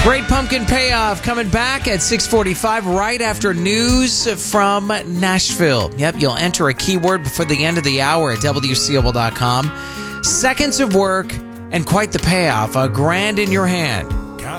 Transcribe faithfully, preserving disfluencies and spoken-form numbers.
Great Pumpkin Payoff coming back at six forty-five right after news from Nashville. Yep, you'll enter a keyword before the end of the hour at W C O L dot com. Seconds of work and quite the payoff. A grand in your hand.